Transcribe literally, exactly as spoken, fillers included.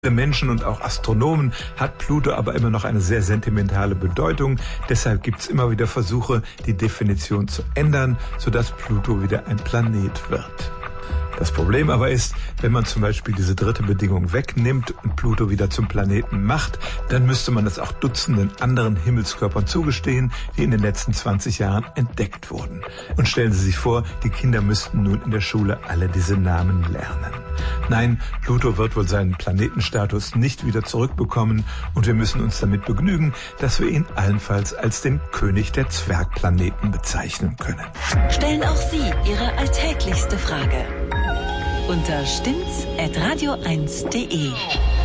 Menschen und auch Astronomen hat Pluto aber immer noch eine sehr sentimentale Bedeutung. Deshalb gibt es immer wieder Versuche, die Definition zu ändern, sodass Pluto wieder ein Planet wird. Das Problem aber ist, wenn man zum Beispiel diese dritte Bedingung wegnimmt und Pluto wieder zum Planeten macht, dann müsste man es auch Dutzenden anderen Himmelskörpern zugestehen, die in den letzten zwanzig Jahren entdeckt wurden. Und stellen Sie sich vor, die Kinder müssten nun in der Schule alle diese Namen lernen. Nein, Pluto wird wohl seinen Planetenstatus nicht wieder zurückbekommen und wir müssen uns damit begnügen, dass wir ihn allenfalls als den König der Zwergplaneten bezeichnen können. Stellen auch Sie Ihre alltäglichste Frage unter stimmt's at radio eins punkt de.